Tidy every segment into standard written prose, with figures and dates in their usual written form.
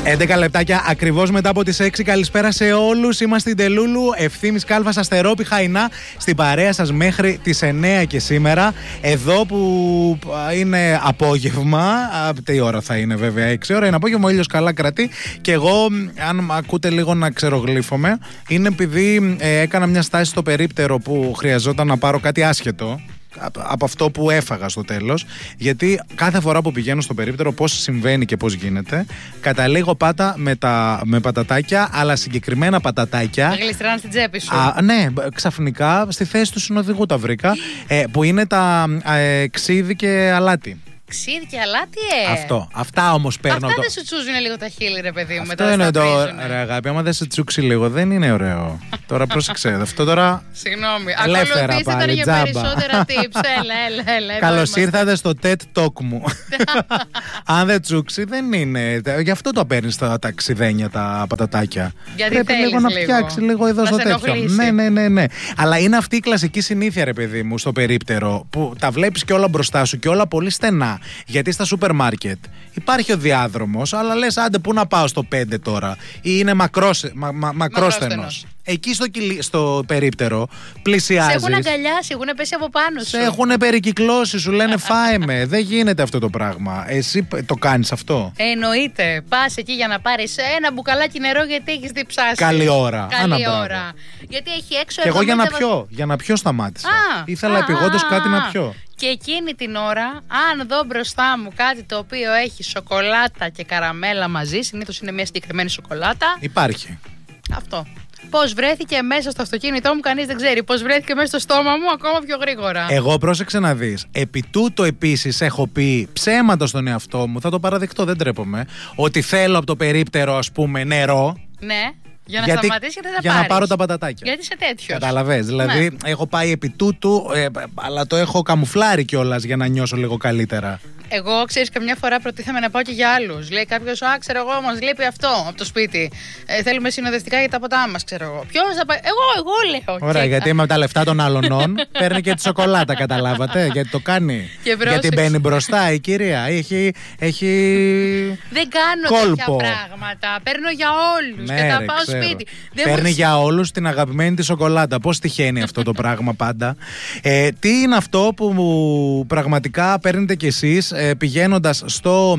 11 λεπτάκια ακριβώς μετά από τις 6. Καλησπέρα σε όλους. Είμαστε στην Τελούλου, Ευθύμης Κάλβας, Αστερόπη Χαϊνά, στην παρέα σας μέχρι τις 9 και σήμερα. Εδώ που είναι απόγευμα, τι ώρα θα είναι βέβαια, 6 ώρα είναι απόγευμα, ο ήλιος καλά κρατεί. Και εγώ, αν ακούτε λίγο να ξερογλύφομαι, είναι επειδή έκανα μια στάση στο περίπτερο που χρειαζόταν να πάρω κάτι άσχετο από αυτό που έφαγα στο τέλος. Γιατί κάθε φορά που πηγαίνω στο περίπτερο, πώς συμβαίνει και πώς γίνεται, καταλήγω πάτα με πατατάκια, αλλά συγκεκριμένα πατατάκια. Να γλιστράνε στην τσέπη σου. Ναι, ξαφνικά στη θέση του συνοδηγού τα βρήκα. Που είναι τα ξύδι και αλάτι. Ξύδι και αλάτι, Αυτά όμως παίρνω. Αυτά δεν σου τσούζουν λίγο τα χείλη, ρε παιδί μου. Αυτό είναι το. Ρε αγάπη, άμα δεν σε τσούξει λίγο, δεν είναι ωραίο. Τώρα πρόσεξε. Αυτό τώρα. Συγγνώμη. Ελεύθερα πάλι, για τζάμπα. Περισσότερα tips. Έλα. Καλώς ήρθατε στο TED Talk μου. Αν δεν τσούξει, δεν είναι. Γι' αυτό το παίρνεις τα ξυδένια, τα πατατάκια. Γιατί πρέπει λίγο να φτιάξει λίγο εδώ στο τέτοιο. Ναι. Αλλά είναι αυτή η κλασική συνήθεια, ρε παιδί μου, στο περίπτερο, που τα βλέπεις και όλα μπροστά σου και όλα πολύ στενά. Γιατί στα σούπερ μάρκετ υπάρχει ο διάδρομος, αλλά λες άντε πού να πάω στο 5 τώρα, ή είναι μακρόστενος. Εκεί στο περίπτερο πλησιάζεις. Σε έχουν αγκαλιάσει, έχουν πέσει από πάνω σου. Σε έχουν περικυκλώσει, σου λένε φάε με. Δεν γίνεται αυτό το πράγμα. Εσύ το κάνεις αυτό? Εννοείται. Πας εκεί για να πάρεις ένα μπουκαλάκι νερό, γιατί έχεις διψάσει. Καλή ώρα. Καλή ώρα. Γιατί έχει έξω. Και εγώ για να πιω σταμάτησα. Ήθελα επειγόντως κάτι να πιω. Και εκείνη την ώρα, αν δω μπροστά μου κάτι το οποίο έχει σοκολάτα και καραμέλα μαζί, συνήθως είναι μια συγκεκριμένη σοκολάτα. Υπάρχει. Αυτό. Πώς βρέθηκε μέσα στο αυτοκίνητό μου, κανείς δεν ξέρει. Πώς βρέθηκε μέσα στο στόμα μου, ακόμα πιο γρήγορα. Εγώ πρόσεξε να δεις. Επί τούτο επίσης έχω πει ψέματα στον εαυτό μου, θα το παραδεχτώ, δεν τρέπομαι, ότι θέλω από το περίπτερο, ας πούμε, νερό. Ναι. Για να σταματήσει και δεν θα πάρεις. Για να πάρω τα πατατάκια. Γιατί είσαι τέτοιος. Καταλαβες. Δηλαδή, έχω πάει επί τούτου, αλλά το έχω καμουφλάρει κιόλας για να νιώσω λίγο καλύτερα. Εγώ, ξέρεις, καμιά φορά προτίθεμαι να πάω και για άλλους. Λέει κάποιος, ξέρω εγώ, μας λείπει αυτό από το σπίτι. Θέλουμε συνοδευτικά για τα ποτά μας, ξέρω εγώ. Ποιος θα πάει? Εγώ λέω. Ωραία, γιατί με τα λεφτά των άλλων παίρνει και τη σοκολάτα, καταλάβατε. Γιατί το κάνει. Γιατί μπαίνει μπροστά η κυρία. Έχει. Δεν κάνω τέτοια πράγματα. Παίρνω για όλους και θα πάω σπίτι. Παίρνει για όλους την αγαπημένη τη σοκολάτα. Πώς τυχαίνει αυτό το πράγμα πάντα? Τι είναι αυτό που πραγματικά παίρνετε κι εσείς πηγαίνοντας στο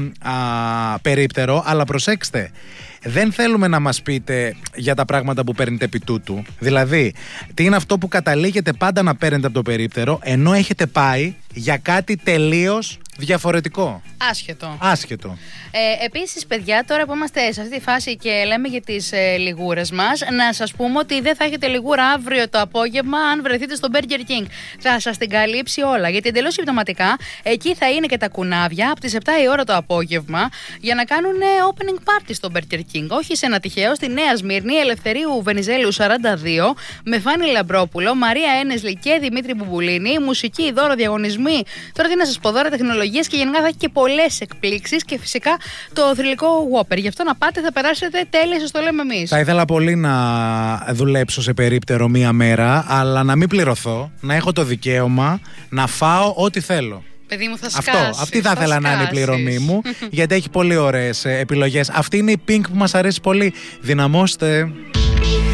περίπτερο? Αλλά προσέξτε, δεν θέλουμε να μας πείτε για τα πράγματα που παίρνετε επί τούτου. Δηλαδή, τι είναι αυτό που καταλήγετε πάντα να παίρνετε από το περίπτερο, ενώ έχετε πάει για κάτι τελείως διαφορετικό. Άσχετο. Επίσης, παιδιά, τώρα που είμαστε σε αυτή τη φάση και λέμε για τις λιγούρες μας, να σας πούμε ότι δεν θα έχετε λιγούρα αύριο το απόγευμα αν βρεθείτε στο Burger King. Θα σας την καλύψει όλα. Γιατί εντελώς συμπτωματικά εκεί θα είναι και τα κουνάβια από τις 7 η ώρα το απόγευμα για να κάνουν opening party στο Burger King. Όχι σε ένα τυχαίο, στη Νέα Σμύρνη, Ελευθερίου Βενιζέλου 42, με Φάνη Λαμπρόπουλο, Μαρία Ένεσλη και Δημήτρη Μπουμπουλίνη, μουσική, δώρο, διαγωνισμοί. Τώρα τι να σας πω, δώρα, τεχνολογίες και γενικά θα έχει και πολλές εκπλήξεις και φυσικά το θρυλικό Whopper. Γι' αυτό να πάτε, θα περάσετε τέλεια, σας το λέμε εμείς. Θα ήθελα πολύ να δουλέψω σε περίπτερο μία μέρα, αλλά να μην πληρωθώ, να έχω το δικαίωμα να φάω ό,τι θέλω. Παιδί μου, θα σκάσεις. Αυτή θα ήθελα να είναι η πληρωμή μου, γιατί έχει πολύ ωραίες επιλογές. Αυτή είναι η Pink που μας αρέσει πολύ. Δυναμώστε.